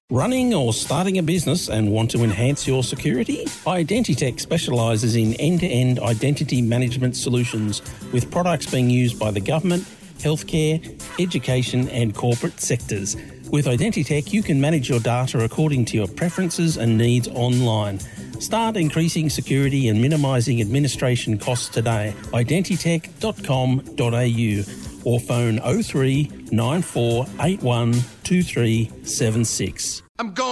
Running or starting a business and want to enhance your security? Identitech specialises in end-to-end identity management solutions with products being used by the government, healthcare, education and corporate sectors. With Identitech, you can manage your data according to your preferences and needs online. Start increasing security and minimising administration costs today. Identitech.com.au or phone 03 9481 2376. I'm going